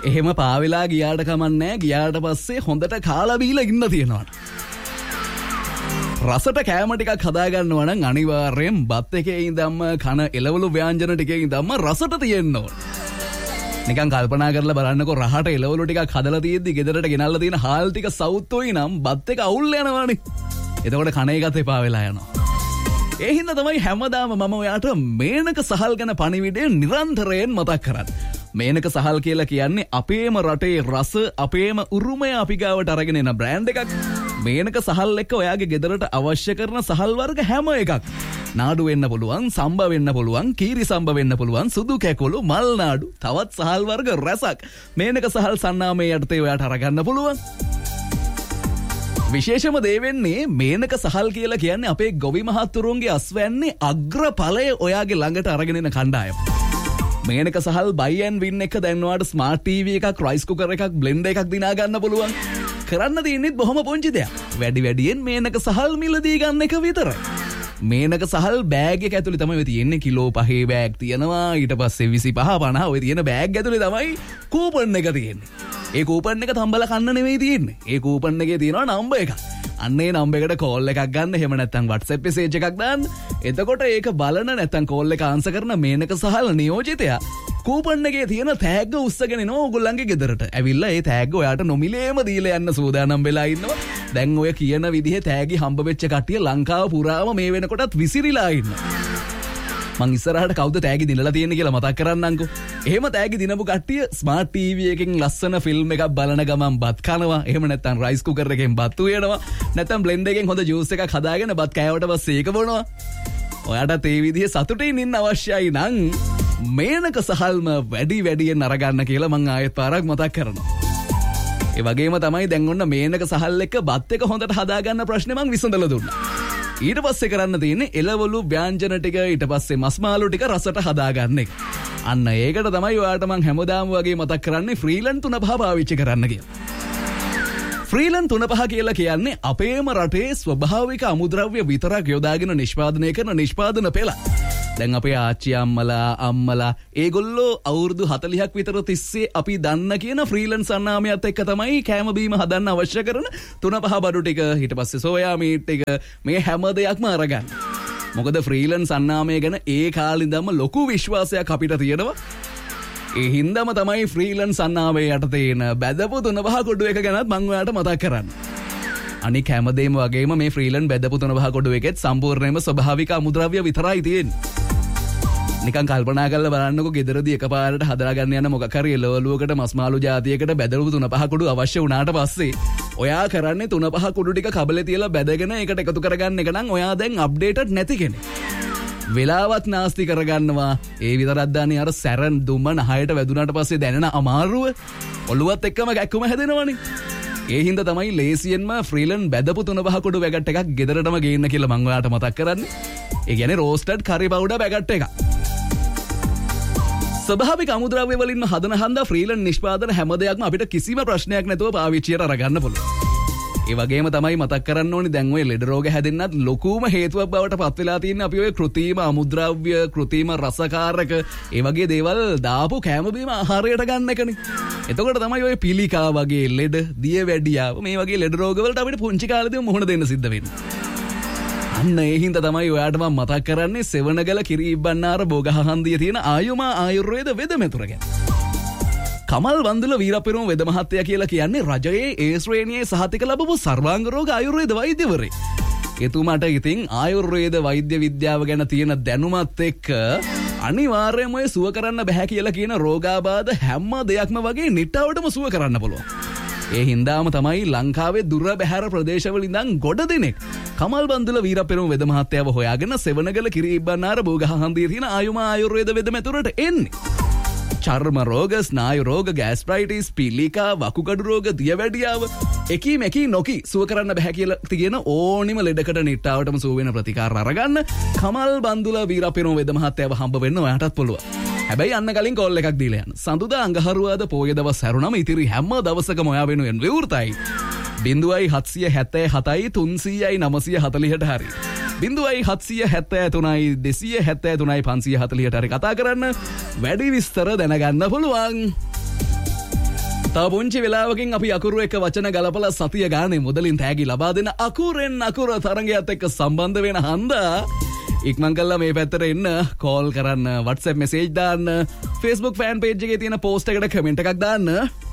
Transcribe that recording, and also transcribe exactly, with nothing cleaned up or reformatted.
එහෙම පාවෙලා ගියාට කමන්නේ ගියාට පස්සේ හොඳට කාලා බීලා ඉන්න තියෙනවා. රසට කෑම ටිකක් හදා ගන්නවා නම් අනිවාර්යෙන් බත් එකේ ඉඳන්ම කන එළවලු ව්‍යංජන ටිකේ ඉඳන්ම රසට තියෙන්න ඕන. නිකන් කල්පනා කරලා බලන්නකෝ රහට එළවලු ටිකක් හදලා තියෙද්දි ගෙදරට ගෙනල්ලා තියෙන හාල් ටික සවුත්තෝයි නම් බත් එක අවුල් යනවානේ. එතකොට කන එකත් එපා වෙලා යනවා. ඒ හින්දා තමයි හැමදාම මම ඔයාට මේනක සහල් ගැන පණිවිඩය නිරන්තරයෙන් මතක් කරන්නේ. මේනක සහල් කියලා කියන්නේ අපේම රටේ රස අපේම උරුමය අපි ගාවට අරගෙන එන බ්‍රෑන්ඩ් එකක්. මේනක සහල් එක්ක ඔයාගේ ගෙදරට අවශ්‍ය කරන සහල් වර්ග හැම එකක්. නාඩු වෙන්න පුළුවන්, සම්බ වෙන්න පුළුවන්, කීරි සම්බ වෙන්න පුළුවන්, සුදු කැකුළු, මල් නාඩු, තවත් සහල් වර්ග රසක් මේනක සහල් සන්නාමයේ යටතේ ඔයාට අරගන්න පුළුවන්. විශේෂම දේ වෙන්නේ මේනක සහල් කියලා කියන්නේ අපේ ගොවි මහත්තුරුන්ගේ අස්වැන්නේ අග්‍රඵලය ඔයාගේ ළඟට අරගෙන එන කණ්ඩායම. මේනක සහල් buy and win එක දැන්වාට ස්මාර්ට් ටීවී එකක්, රයිස් කුකර් එකක්, බ්ලෙන්ඩර් එකක් දිනා ගන්න පුළුවන්. කරන්න තියෙන්නේ බොහොම පොන්චි දෙයක්. වැඩි වැඩියෙන් මේනක සහල් මිලදී ගන්න එක විතරයි. මේනක සහල් බෑග් එක ඇතුලේ තමයි තියෙන්නේ. කිලෝ පහේ බෑග් තියෙනවා. ඊට පස්සේ විසි පහ පනහ ඔය තියෙන බෑග් ඇතුලේ තමයි කූපන් එක තියෙන්නේ. ඒ කූපන් එක තම්බලා කන්න නෙවෙයි තියෙන්නේ. ඒ කූපන් එකේ තියෙනවා නම්බර් එකක්. අන්න ඒ නම්බර් එකට කෝල් එකක් ගන්න. එහෙම නැත්නම් WhatsApp message එකක් දාන්න. එතකොට ඒක බලන නැත්නම් කෝල් එක ආන්සර් කරන මේනක සහල් නියෝජිතයා කූපන් එකේ තියෙන තෑග්ග උස්සගෙන එනවා ඕගොල්ලන්ගේ ගෙදරට. ඇවිල්ලා ඒ තෑග්ග ඔයාට නොමිලේම දීලා යන්න සූදානම් වෙලා ඉන්නවා. දැන් ඔය කියන විදිහේ තෑගි හම්බ වෙච්ච කට්ටිය ලංකාව පුරාම මේ වෙනකොටත් විසිරීලා ඉන්නවා. මං ඉස්සරහට කවුද තෑගි දිනලා තියෙන්නේ කියලා මතක් කරන්නම්කෝ. එහෙම තෑගි දිනපු කට්ටිය ස්මාර්ට් ටීවී එකකින් ලස්සන ෆිල්ම් එකක් බලන ගමන් බත් කනවා. එහෙම නැත්නම් රයිස් කුකර් එකෙන් බත් උයනවා. නැත්නම් බ්ලෙන්ඩර් එකෙන් හොඳ ජූස් එකක් හදාගෙන බත් කෑවට පස්සේ ඒක බොනවා. ඔයාටත් ඒ විදිහේ සතුටින් ඉන්න අවශ්‍යයි නම් මේනක සහල්ම වැඩි වැඩියෙන් අරගන්න කියලා මං ආයෙත් පාරක් මතක් කරනවා. ඒ වගේම තමයි දැන් ඔන්න මේනක සහල් එක්ක බත් එක හොඳට හදාගන්න ප්‍රශ්නේ මං විසඳලා දුන්නා. ඊට පස්සේ කරන්න තියෙන්නේ එළවලු ව්‍යංජන ටික ඊට පස්සේ මස් මාළු ටික රසට හදාගන්න එක. අන්න ඒකට තමයි ඔයාලට මං හැමදාම වගේ මතක් කරන්නේ ෆ්‍රීලන් තුන පහ පාවිච්චි කරන්න කියලා. ෆ්‍රීලන් තුන පහ කියලා කියන්නේ අපේම රටේ ස්වභාවික අමුද්‍රව්‍ය විතරක් යොදාගෙන නිෂ්පාදනය කරන නිෂ්පාදන පෙළ. දැන් අපේ ආච්චි අම්මලා අම්මලා ඒගොල්ලෝ අවුරුදු හතළිහක් විතර තිස්සේ අපි දන්න කියන ෆ්‍රීලන්ස් අන්නාමයත් එක්ක තමයි කෑම බීම හදන්න අවශ්‍ය කරන තුන පහ බඩු ටික ඊට පස්සේ සෝයා මීට් ටික මේ හැම දෙයක්ම අරගන්න. මොකද ෆ්‍රීලන්ස් අන්නාමය ගැන ඒ කාලේ ඉඳන්ම ලොකු විශ්වාසයක් අපිට තියෙනවා. ඒ හින්දාම තමයි ෆ්‍රීලන්ස් අන්නාමයේ යටතේ එන බැදපු තුන පහ කොඩු එක ගැනත් මම ඔයාලට මතක් කරන්නේ. අනික හැමදේම වගේම මේ ෆ්‍රීලන් බැදපු තුන පහ කොඩු එකෙත් සම්පූර්ණයෙන්ම ස්වභාවික අමුද්‍රව්‍ය විතරයි තියෙන්නේ. නිකන් කල්පනා කරලා බලන්නකෝ ගෙදරදී එකපාරට හදලා ගන්න යන මොකක් හරි එළවලුවකට මස් මාළු జాතියකට බැදපු තුන පහ කොඩු අවශ්‍ය වුණාට පස්සේ ඔයා කරන්නේ තුන පහ කොඩු ටික කබලේ තියලා බැදගෙන ඒකට එකතු කරගන්න එක නම් ඔයා දැන් අප්ඩේටඩ් නැති කෙනෙක්. වෙලාවත් නාස්ති කරගන්නවා. ඒ විතරක් දාන්නේ අර සැරන් දුම නහයට වැදුනාට පස්සේ දැනෙන අමාරුව ඔළුවත් එක්කම ගැක්කුම හැදෙනවනේ. ඒ හින්දා තමයි ලේසියෙන්ම ෆ්‍රීලන් බැදපු තුන පහ කොඩු පැකට් එකක් ගෙදරටම ගේන්න කියලා මම ඔයාලට මතක් කරන්නේ. ඒ කියන්නේ රෝස්ටඩ් කරි පවුඩර් පැකට් එකක්. ස්වභාවික අමුද්‍රව්‍ය වලින්ම හදන හන්දා ෆ්‍රීලන් නිෂ්පාදන හැම දෙයක්ම අපිට කිසිම ප්‍රශ්නයක් නැතුව පාවිච්චියට අරගන්න පුළුවන්. ඒ වගේම තමයි මතක් කරන්න ඕනි දැන් ඔය ලෙඩ රෝග හැදෙන්නත් ලොකුම හේතුවක් බවට පත් වෙලා තියෙන්නේ අපි ඔය කෘත්‍රිම අමුද්‍රව්‍ය, කෘත්‍රිම රසකාරක, ඒ වගේ දේවල් දාපු කැම බීම ආහාරයට ගන්න එකනේ. එතකොට තමයි ඔය පිළිකා වගේ ලෙඩ, දියවැඩියාව මේ වගේ ලෙඩ රෝග වලට අපිට පුංචි කාලේදී මුහුණ දෙන්න සිද්ධ වෙන්නේ. අන්න ඒ හින්දා තමයි ඔයාට මම මතක් කරන්නේ සෙවණගල කිරිබ්බන්නාර බෝගහහන්දියේ තියෙන ආයුමා ආයුර්වේද වෙද මෙතුර ගැන. කමල් වන්දුල වීරපෙරුම වෙද මහත්තයා කියලා කියන්නේ රජයේ ඒ ශ්‍රේණියේ සහතික ලැබපු සර්වාංග රෝග ආයුර්වේද වෛද්‍යවරයෙක්. එතුමාට ඉතින් ආයුර්වේද වෛද්‍ය විද්‍යාව ගැන තියෙන දැනුමත් එක්ක අනිවාර්යයෙන්ම ඔය සුව කරන්න බෑ කියලා කියන රෝගාබාධ හැම දෙයක්ම වගේ නිට්ටවටම සුව කරන්න පුළුවන්. ඒ හින්දාම තමයි ලංකාවේ දුර බැහැර ප්‍රදේශවල ඉඳන් ගොඩ දෙනෙක් කමල් බන්දුල වීරපෙරුම වෙද මහත්තයාව හොයාගෙන සෙවණගල කිරිබ්බන්නාර බෝගහහන්දියේ තියෙන ආයුමා ආයුර්වේද වෙද මෙතුරට එන්නේ. චර්ම රෝග, ස්නායු රෝග, ගෑස්ට්‍රයිටිස්, පිළිකා, වකුගඩු රෝග, දියවැඩියාව එකී මෙකී නොකී සුව කරන්න බෑ කියලා තියෙන ඕනිම ලෙඩකට නිට්ටාවටම සුව වෙන ප්‍රතිකාර අරගන්න කමල් බන්දුල වීරපෙරුම වෙද මහත්තයාව හම්බ වෙන්න ඔයාටත් පුළුවන්. හැබැයි අන්න කලින් කෝල් එකක් දීලා යන්න. සඳුදා අඟහරුවාද පොය දවස් හැරුණම ඉතිරි හැම දවසකම ඔයා වෙනුවෙන් විවෘතයි. බිංදුවයි හත්සිය හැත්තෑ හතයි තුන්සීයයි නවසිය හතළිහට හරි. බිංදුවයි හත්සිය හැත්තෑ තුනයි දෙසිය හැත්තෑ තුනයි පන්සිය හතළිහට හරි කතා කරන්න වැඩි විස්තර දැනගන්න පුළුවන්. තව පුංචි වෙලාවකින් අපි අකුරු එක වචන ගලපලා සතිය ගානේ මුදලින් තෑගි ලබා දෙන අකුරෙන් අකුර තරගයත් එක්ක සම්බන්ධ වෙන හන්දා ඉක්මන් කළා මේ පැත්තට එන්න, කෝල් කරන්න, WhatsApp message දාන්න, Facebook fan page එකේ තියෙන post එකට comment එකක් දාන්න.